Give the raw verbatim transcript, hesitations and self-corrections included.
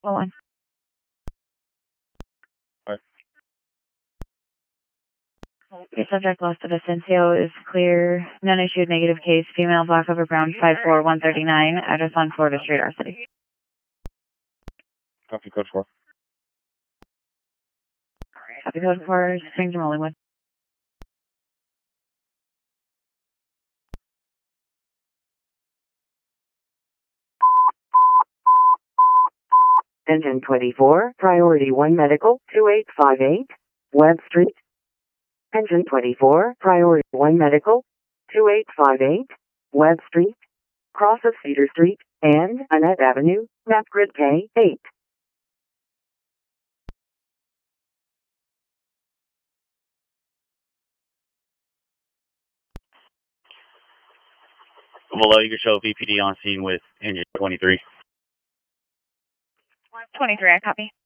Hold on. Alright. Your subject lost to Vicencio is clear. None issued, negative case. Female, black over brown, five four one three nine. Address on Florida Street, our city. Copy code four. Copy code four, Springs and Rollingwood. Engine twenty-four, Priority one Medical, two eight five eight, Webb Street. Engine twenty-four, Priority one Medical, two eight five eight, Webb Street, cross of Cedar Street, and Annette Avenue, map grid K eight. Below, you can show V P D on scene with engine twenty-three. twenty-three, I copy.